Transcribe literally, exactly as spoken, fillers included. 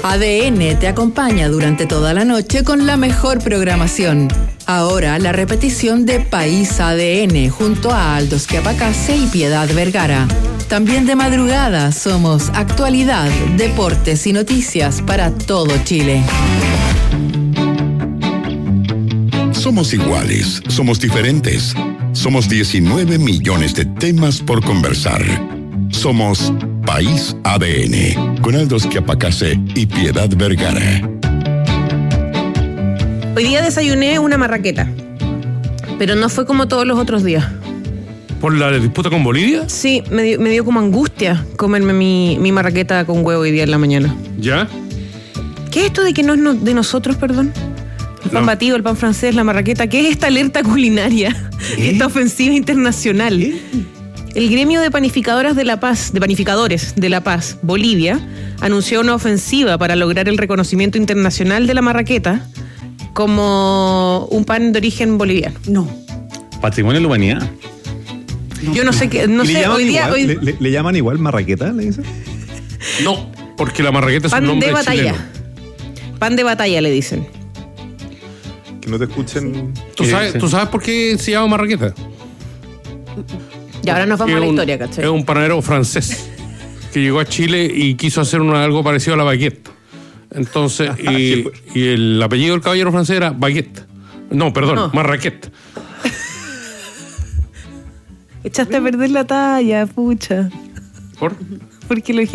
A D N te acompaña durante toda la noche con la mejor programación. Ahora la repetición de País A D N junto a Aldo Schiapacase y Piedad Vergara. También de madrugada somos actualidad, deportes y noticias para todo Chile. Somos iguales, somos diferentes. Somos diecinueve millones de temas por conversar. Somos País A D N, con Aldo Schiapacase y Piedad Vergara. Hoy día desayuné una marraqueta, pero no fue como todos los otros días. ¿Por la disputa con Bolivia? Sí, me dio, me dio como angustia comerme mi, mi marraqueta con huevo hoy día en la mañana. ¿Ya? ¿Qué es esto de que no es no, de nosotros, perdón? El pan no. batido, el pan francés, la marraqueta. ¿Qué es esta alerta culinaria? ¿Eh? Esta ofensiva internacional. ¿Eh? El gremio de panificadoras de La Paz, de panificadores de La Paz, Bolivia, anunció una ofensiva para lograr el reconocimiento internacional de la marraqueta como un pan de origen boliviano. No. Patrimonio de la humanidad. No. Yo no sé qué, no sé, hoy día... Igual, hoy... Le, le, ¿Le llaman igual marraqueta, le dicen? No, porque la marraqueta es pan un nombre de batalla. chileno. Pan de batalla le dicen. Que no te escuchen... ¿Tú sabes, ¿Tú sabes por qué se llama marraqueta? Y ahora nos vamos a la un, historia, ¿cachai? Es un panadero francés que llegó a Chile y quiso hacer una, algo parecido a la baguette. Entonces, y, y el apellido del caballero francés era Baguette. No, perdón, no. Marraqueta. Echaste a perder la talla, pucha. ¿Por? Porque lo